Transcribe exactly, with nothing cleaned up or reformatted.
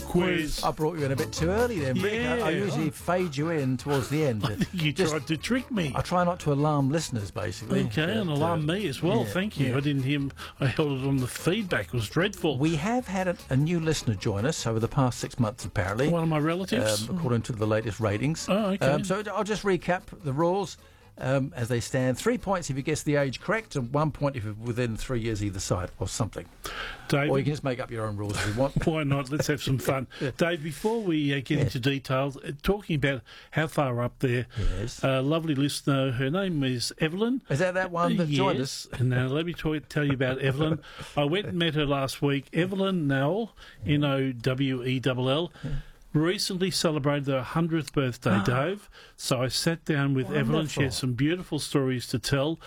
quiz. I brought you in a bit too early then, Rick. I, I Yeah. usually fade you in towards the end. I think you Just- tried to trick me. I try not to alarm listeners, basically. Okay, and But, alarm uh, me as well. yeah, Thank you. yeah. I didn't hear. I held it on the feedback. It was dreadful. We have had a, a new listener join us over the past six months, apparently. One of my relatives. Um, according to the latest ratings. Oh, okay. Um, so I'll just recap the rules um, as they stand. Three points if you guess the age correct, and one point if you're within three years either side, or something. Dave, Or you can just make up your own rules if you want. why not? Let's have some fun. Dave, before we uh, get Yeah. into details, uh, talking about how far up there, Yes. a lovely listener, her name is Evelyn. Is that that one that yes. joined us? And now let me talk, tell you about Evelyn. I went and met her last week. Evelyn Nowell, N O W E L L. Recently celebrated her hundredth birthday, Dave. So I sat down with Evelyn. She Wonderful. had some beautiful stories to tell.